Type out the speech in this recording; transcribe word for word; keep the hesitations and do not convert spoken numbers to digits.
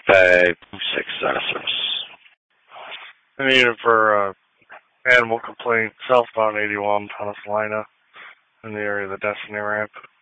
five two six out of service. I need it for uh, animal complaint, southbound eighty-one, Ponce Salina, in the area of the Destiny ramp.